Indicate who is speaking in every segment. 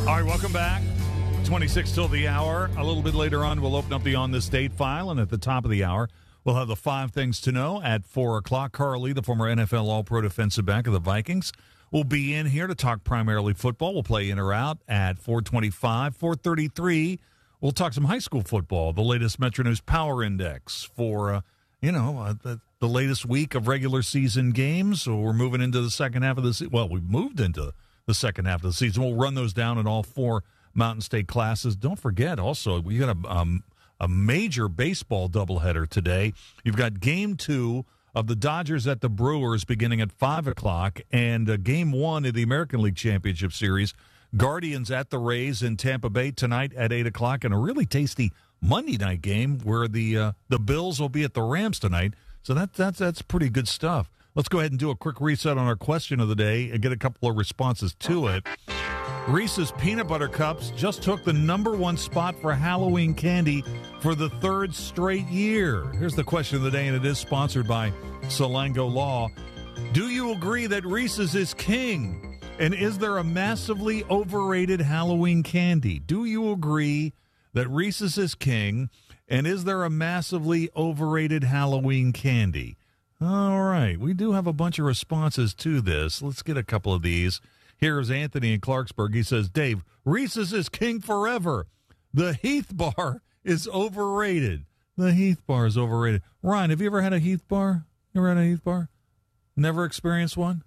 Speaker 1: All right, welcome back. 26 till the hour. A little bit later on, we'll open up the On This Date file, and at the top of the hour, we'll have the 5 things to know at 4 o'clock. Carl Lee, the former NFL All-Pro defensive back of the Vikings, will be in here to talk primarily football. We'll play in or out at 4:25, 4:33. We'll talk some high school football, the latest Metro News Power Index for, the latest week of regular season games. So we're moving into the second half of the season. Well, we've moved into the second half of the season. We'll run those down in all 4 Mountain State classes. Don't forget, also, we got a major baseball doubleheader today. You've got Game 2 of the Dodgers at the Brewers beginning at 5 o'clock, and Game 1 of the American League Championship Series, Guardians at the Rays in Tampa Bay tonight at 8 o'clock, and a really tasty Monday night game where the Bills will be at the Rams tonight. So that's pretty good stuff. Let's go ahead and do a quick reset on our question of the day and get a couple of responses to it. Reese's Peanut Butter Cups just took the #1 spot for Halloween candy for the 3rd straight year. Here's the question of the day, and it is sponsored by Salango Law. Do you agree that Reese's is king? And is there a massively overrated Halloween candy? Do you agree that Reese's is king? And is there a massively overrated Halloween candy? All right. We do have a bunch of responses to this. Let's get a couple of these. Here's Anthony in Clarksburg. He says, Dave, Reese's is king forever. The Heath Bar is overrated. The Heath Bar is overrated. Ryan, have you ever had a Heath Bar? You ever had a Heath Bar? Never experienced one?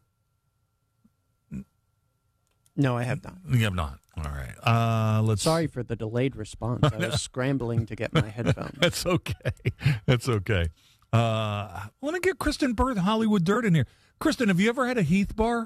Speaker 2: No, I have not.
Speaker 1: You have not. All right.
Speaker 2: Sorry for the delayed response. I was scrambling to get my headphones.
Speaker 1: That's okay. That's okay. I want to get Kristen Bird, Hollywood Dirt, in here. Kristen, have you ever had a Heath Bar?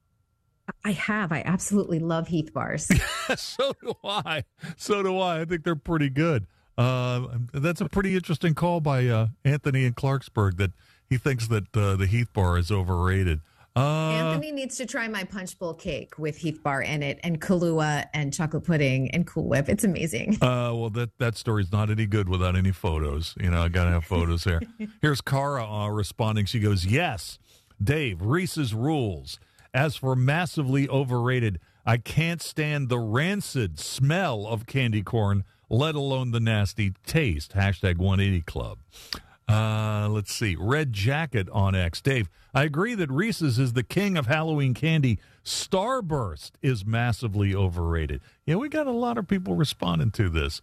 Speaker 3: I have. I absolutely love Heath Bars.
Speaker 1: So do I. I think they're pretty good. That's a pretty interesting call by Anthony in Clarksburg that he thinks that the Heath Bar is overrated.
Speaker 3: Anthony needs to try my Punch Bowl cake with Heath Bar in it and Kahlua and chocolate pudding and Cool Whip. It's amazing.
Speaker 1: Well, that story's not any good without any photos. I got to have photos here. Here's Cara responding. She goes, yes, Dave, Reese's rules. As for massively overrated, I can't stand the rancid smell of candy corn, let alone the nasty taste. #180 Club. Let's see. Red Jacket on X. Dave, I agree that Reese's is the king of Halloween candy. Starburst is massively overrated. Yeah, we got a lot of people responding to this.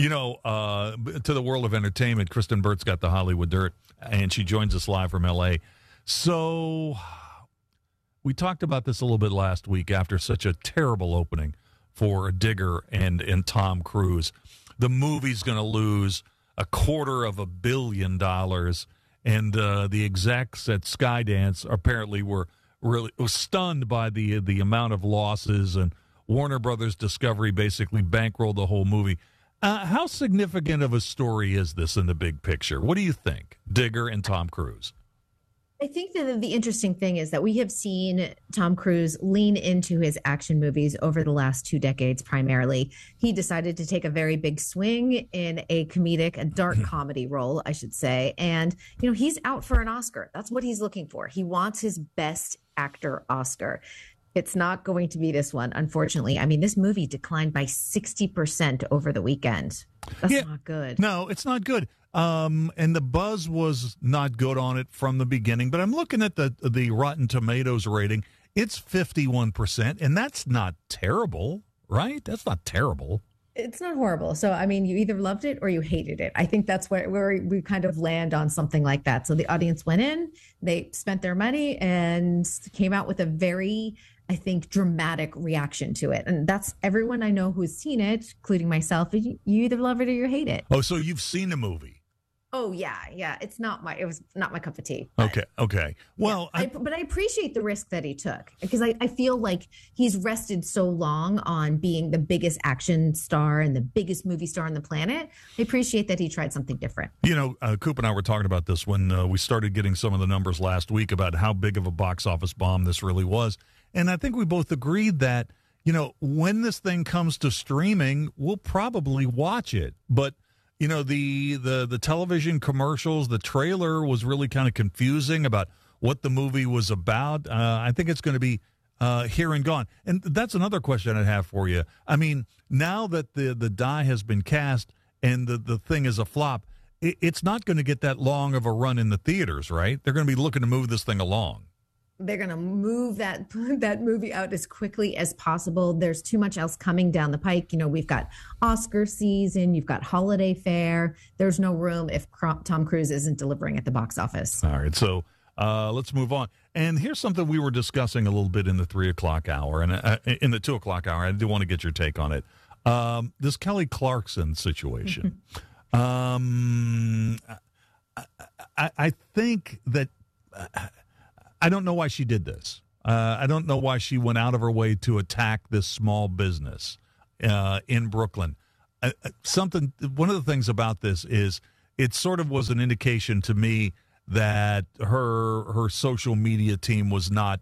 Speaker 1: To the world of entertainment, Kristen Burt's got the Hollywood Dirt, and she joins us live from L.A. So we talked about this a little bit last week after such a terrible opening for Digger and Tom Cruise. The movie's going to lose $250 million, and the execs at Skydance apparently were really stunned by the amount of losses, and Warner Brothers Discovery basically bankrolled the whole movie. How significant of a story is this in the big picture? What do you think, Digger and Tom Cruise?
Speaker 3: I think that the interesting thing is that we have seen Tom Cruise lean into his action movies over the last 2 decades primarily. He decided to take a very big swing in a dark comedy role, I should say. And, he's out for an Oscar. That's what he's looking for. He wants his best actor Oscar. It's not going to be this one, unfortunately. I mean, this movie declined by 60% over the weekend. That's not good.
Speaker 1: No, it's not good. And the buzz was not good on it from the beginning. But I'm looking at the Rotten Tomatoes rating. It's 51%, and that's not terrible, right? That's not terrible.
Speaker 3: It's not horrible. So, I mean, you either loved it or you hated it. I think that's where we kind of land on something like that. So the audience went in, they spent their money, and came out with a very, I think, dramatic reaction to it. And that's everyone I know who's seen it, including myself. You either love it or you hate it.
Speaker 1: Oh, so you've seen the movie?
Speaker 3: Oh, yeah. It was not my cup of tea.
Speaker 1: Okay. Well,
Speaker 3: yeah, but I appreciate the risk that he took, because I feel like he's rested so long on being the biggest action star and the biggest movie star on the planet. I appreciate that he tried something different.
Speaker 1: Coop and I were talking about this when we started getting some of the numbers last week about how big of a box office bomb this really was. And I think we both agreed that, when this thing comes to streaming, we'll probably watch it. But the television commercials, the trailer was really kind of confusing about what the movie was about. I think it's going to be here and gone. And that's another question I have for you. I mean, now that the die has been cast and the thing is a flop, it's not going to get that long of a run in the theaters, right? They're going to be looking to move this thing along.
Speaker 3: They're going to move that movie out as quickly as possible. There's too much else coming down the pike. You know, we've got Oscar season, you've got holiday fair. There's no room if Tom Cruise isn't delivering at the box office.
Speaker 1: All right, so let's move on. And here's something we were discussing a little bit in the 3 o'clock hour and in the 2 o'clock hour. I do want to get your take on it. This Kelly Clarkson situation. I think that I don't know why she did this. I don't know why she went out of her way to attack this small business in Brooklyn. One of the things about this is it sort of was an indication to me that her social media team was not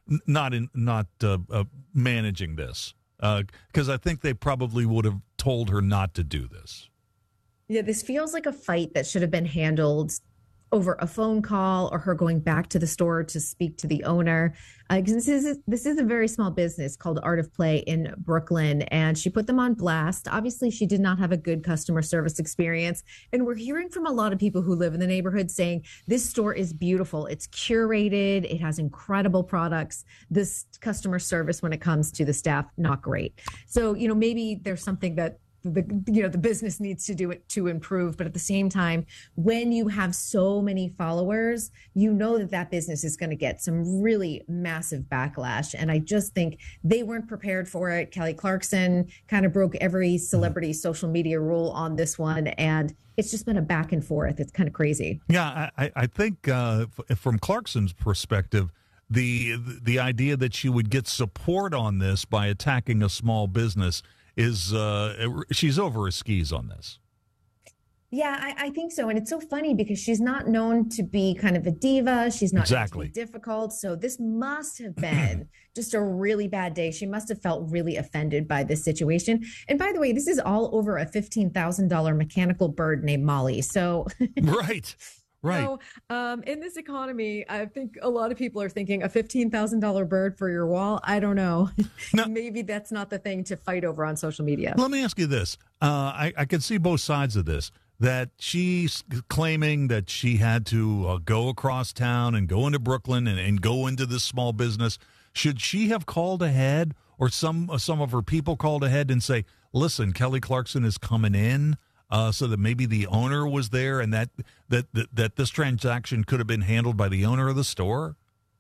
Speaker 1: managing this, because I think they probably would have told her not to do this.
Speaker 3: Yeah, this feels like a fight that should have been handled over a phone call or her going back to the store to speak to the owner. This is a very small business called Art of Play in Brooklyn, and she put them on blast. Obviously, she did not have a good customer service experience, and we're hearing from a lot of people who live in the neighborhood saying this store is beautiful. It's curated. It has incredible products. This customer service when it comes to the staff, not great. So, you know, maybe there's something that the business needs to do it to improve. But at the same time, when you have so many followers, you know that business is going to get some really massive backlash. And I just think they weren't prepared for it. Kelly Clarkson kind of broke every celebrity social media rule on this one. And it's just been a back and forth. It's kind of crazy.
Speaker 1: Yeah, I think from Clarkson's perspective, the idea that she would get support on this by attacking a small business is she's over her skis on this.
Speaker 3: Yeah, I think so. And it's so funny because she's not known to be kind of a diva. She's not known to be difficult. So this must have been just a really bad day. She must have felt really offended by this situation. And by the way, this is all over a $15,000 mechanical bird named Molly. So
Speaker 1: Right.
Speaker 3: So in this economy, I think a lot of people are thinking a $15,000 bird for your wall. I don't know. Now, maybe that's not the thing to fight over on social media.
Speaker 1: Let me ask you this. I can see both sides of this, that she's claiming that she had to go across town and go into Brooklyn and go into this small business. Should she have called ahead, or some of her people called ahead and say, listen, Kelly Clarkson is coming in? So that maybe the owner was there, and that this transaction could have been handled by the owner of the store?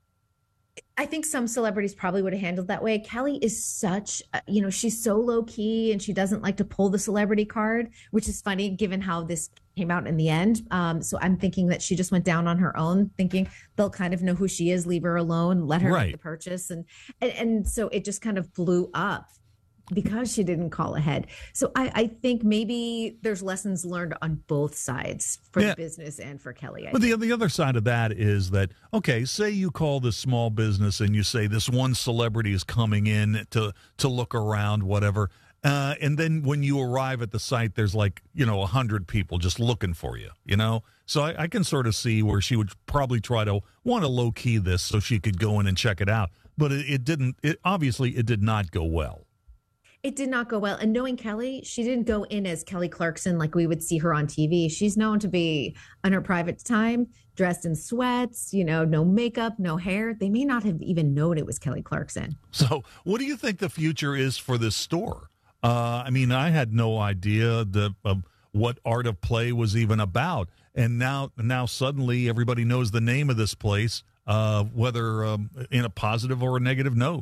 Speaker 3: I think some celebrities probably would have handled that way. Kelly is such, she's so low key, and she doesn't like to pull the celebrity card, which is funny given how this came out in the end. So I'm thinking that she just went down on her own, thinking they'll kind of know who she is, leave her alone, let her make the purchase. And so it just kind of blew up because she didn't call ahead. So I think maybe there's lessons learned on both sides for the business and for Kelly.
Speaker 1: But the other side of that is that, okay, say you call this small business and you say this one celebrity is coming in to look around, whatever. And then when you arrive at the site, there's 100 people just looking for you, So I can sort of see where she would probably try to want to low key this so she could go in and check it out. But it didn't. Obviously, it did not go well.
Speaker 3: It did not go well. And knowing Kelly, she didn't go in as Kelly Clarkson like we would see her on TV. She's known to be, on her private time, dressed in sweats, no makeup, no hair. They may not have even known it was Kelly Clarkson.
Speaker 1: So what do you think the future is for this store? I had no idea what Art of Play was even about. And now suddenly everybody knows the name of this place, whether in a positive or a negative note.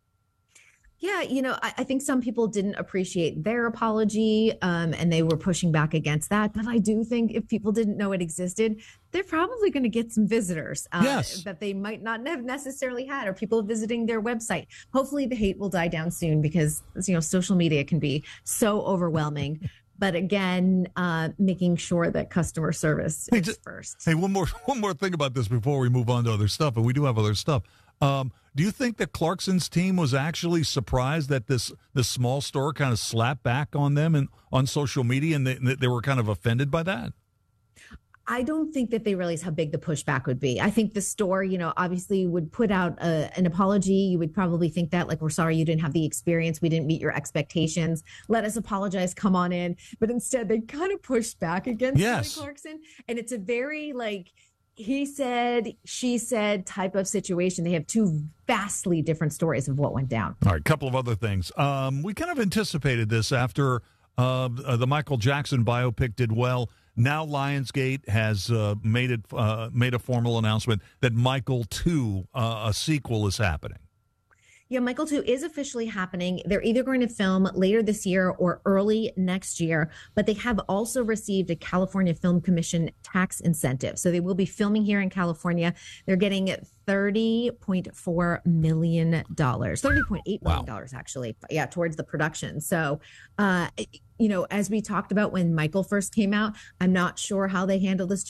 Speaker 3: Yeah, I think some people didn't appreciate their apology, and they were pushing back against that. But I do think if people didn't know it existed, they're probably going to get some visitors that they might not have necessarily had, or people visiting their website. Hopefully the hate will die down soon because, social media can be so overwhelming. But again, making sure that customer service is first.
Speaker 1: Hey, one more thing about this before we move on to other stuff, and we do have other stuff. Do you think that Clarkson's team was actually surprised that this small store kind of slapped back on them and on social media, and they were kind of offended by that?
Speaker 3: I don't think that they realize how big the pushback would be. I think the store, obviously would put out an apology. You would probably think that, like, we're sorry you didn't have the experience. We didn't meet your expectations. Let us apologize. Come on in. But instead, they kind of pushed back against Kelly Clarkson. And it's a very, like, he said, she said type of situation. They have two vastly different stories of what went down.
Speaker 1: All right, a couple of other things. We kind of anticipated this after the Michael Jackson biopic did well. Now Lionsgate has made a formal announcement that Michael 2, a sequel, is happening.
Speaker 3: Yeah, Michael 2 is officially happening. They're either going to film later this year or early next year, but they have also received a California Film Commission tax incentive. So they will be filming here in California. They're getting $30.4 million, $30.8 million, actually, towards the production. So, as we talked about when Michael first came out, I'm not sure how they handle this